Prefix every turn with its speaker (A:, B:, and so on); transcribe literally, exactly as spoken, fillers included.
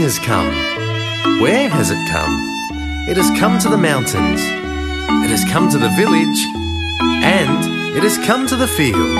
A: has come. Where has it come? It has come to the mountains. It has come to the village. And it has come to the field.